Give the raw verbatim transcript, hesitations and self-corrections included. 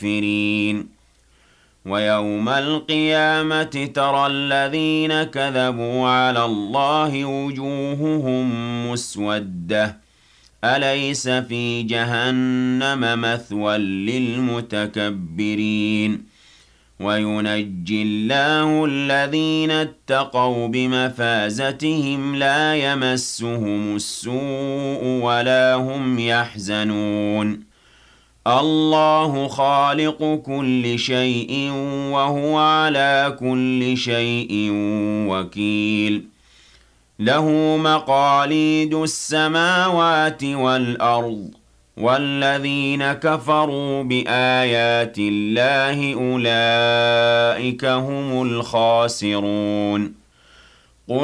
الكافرين ويوم القيامة ترى الذين كذبوا على الله وجوههم مسودة أليس في جهنم مثوى للمتكبرين وينجي الله الذين اتقوا بمفازتهم لا يمسهم السوء ولا هم يحزنون الله خالق كل شيء وهو على كل شيء وكيل له مقاليد السماوات والأرض والذين كفروا بآيات الله أولئك هم الخاسرون